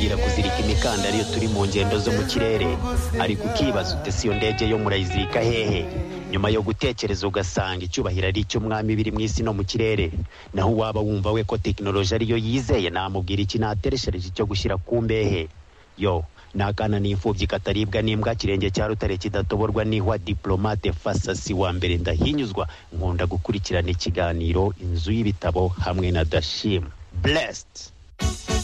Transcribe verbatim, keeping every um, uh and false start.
bakubwira kuzirika imikandara iyo turi mu ngendo zo mu kirere, ariko ukibaza ute si iyo ndege yo murayizirika hehe? Nyuma yo gutekereza ugasanga icyubahiro ari icy'umwami biri mu isi no mu kirere, naho waba wumva we ko tekinoloji ariyo yizeye, namubwira iki natereshereje icyo gushyira ku mbehe? Yo, nakana n'imfubyi kataribwa n'imbwa, kirenge cya rutare kidatoborwa n'ihwa, diplomate Fasasi wa mbere ndahinyuzwa, nkunda gukurikirana ikiganiro Inzu y'Ibitabo hamwe na Dashim. Blessed.